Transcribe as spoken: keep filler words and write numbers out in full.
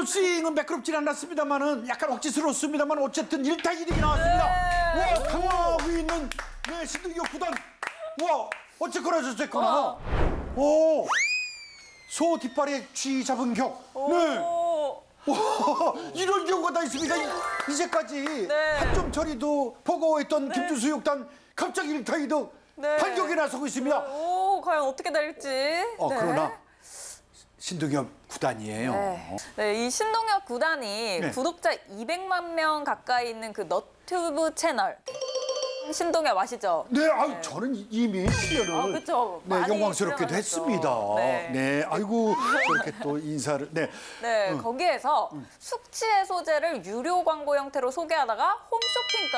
스윙은 매끄럽진 않았습니다만은 약간 억지스러웠습니다만 어쨌든 일 타 일 득이 나왔습니다. 네. 와, 강하고 있는 네, 신동엽 구단. 와, 어쨌거나 저쨌거나. 오, 소 뒷발에 쥐 잡은 격. 네. 오. 와, 이런 경우가 다 있습니다. 이- 이제까지 네. 한 점 처리도 버거워했던 김준수 육단 갑자기 일 타 이 득 네. 반격에 나서고 있습니다. 오, 과연 어떻게 될지. 어, 네. 그러나 신동엽 구단이에요. 네. 네, 이 신동엽 구단이 네. 구독자 이백만 명 가까이 있는 그 너튜브 채널 신동엽 아시죠? 네, 아유, 저는 이미 출연을 아, 그쵸. 네, 많이 영광스럽게도 출연하셨죠. 했습니다. 네. 네. 아이고 저렇게 또 인사를 네. 네, 응. 거기에서 숙취 해소제를 유료 광고 형태로 소개하다가 홈쇼핑까지